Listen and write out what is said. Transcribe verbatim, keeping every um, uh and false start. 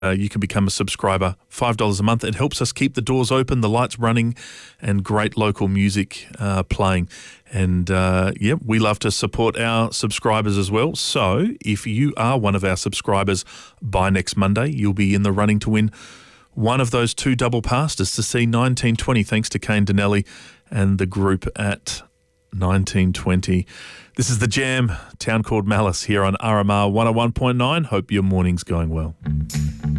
Uh, you can become a subscriber, five dollars a month. It helps us keep the doors open, the lights running, and great local music uh, playing. And, uh, yeah, we love to support our subscribers as well. So if you are one of our subscribers by next Monday, you'll be in the running to win one of those two double passes to see nineteen twenty, thanks to Kane Donnelly and the group at nineteen twenty. This is The Jam, Town Called Malice, here on R M R one oh one point nine. Hope your morning's going well.